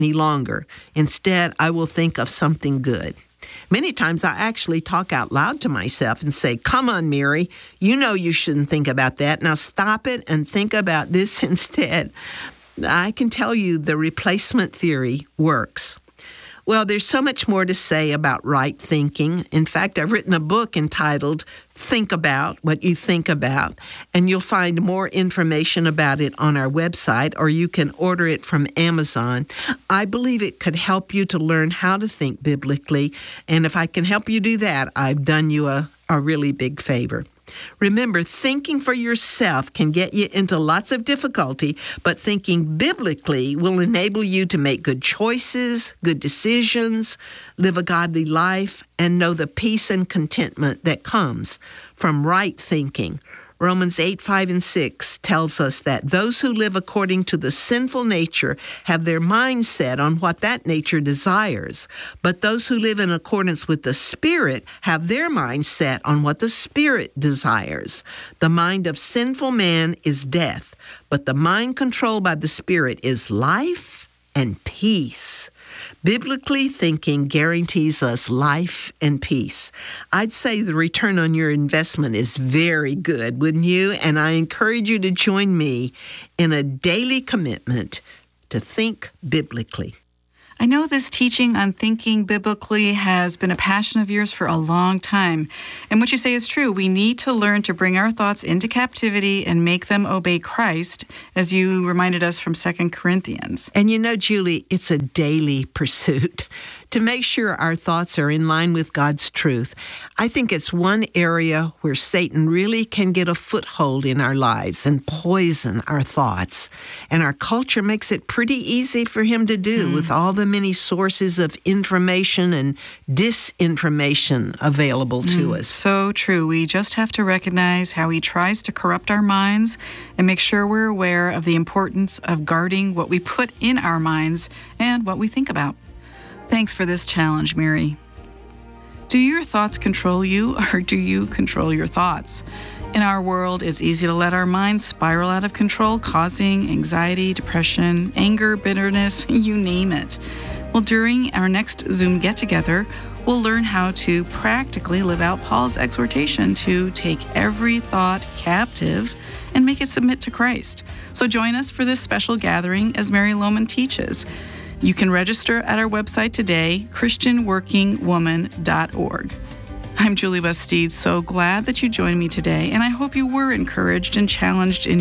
any longer. Instead, I will think of something good. Many times I actually talk out loud to myself and say, come on, Mary, you know you shouldn't think about that. Now stop it and think about this instead. I can tell you the replacement theory works. Well, there's so much more to say about right thinking. In fact, I've written a book entitled Think About What You Think About, and you'll find more information about it on our website, or you can order it from Amazon. I believe it could help you to learn how to think biblically, and if I can help you do that, I've done you a really big favor. Remember, thinking for yourself can get you into lots of difficulty, but thinking biblically will enable you to make good choices, good decisions, live a godly life, and know the peace and contentment that comes from right thinking. Romans 8:5-6 tells us that those who live according to the sinful nature have their mind set on what that nature desires, but those who live in accordance with the Spirit have their mind set on what the Spirit desires. The mind of sinful man is death, but the mind controlled by the Spirit is life and peace. Biblically thinking guarantees us life and peace. I'd say the return on your investment is very good, wouldn't you? And I encourage you to join me in a daily commitment to think biblically. I know this teaching on thinking biblically has been a passion of yours for a long time. And what you say is true. We need to learn to bring our thoughts into captivity and make them obey Christ, as you reminded us from 2 Corinthians. And you know, Julie, it's a daily pursuit to make sure our thoughts are in line with God's truth. I think it's one area where Satan really can get a foothold in our lives and poison our thoughts. And our culture makes it pretty easy for him to do with all the many sources of information and disinformation available to us. So true. We just have to recognize how he tries to corrupt our minds and make sure we're aware of the importance of guarding what we put in our minds and what we think about. Thanks for this challenge, Mary. Do your thoughts control you, or do you control your thoughts? In our world, it's easy to let our minds spiral out of control, causing anxiety, depression, anger, bitterness, you name it. Well, during our next Zoom get-together, we'll learn how to practically live out Paul's exhortation to take every thought captive and make it submit to Christ. So join us for this special gathering as Mary Lowman teaches. You can register at our website today, christianworkingwoman.org. I'm Julie Bastide, so glad that you joined me today, and I hope you were encouraged and challenged in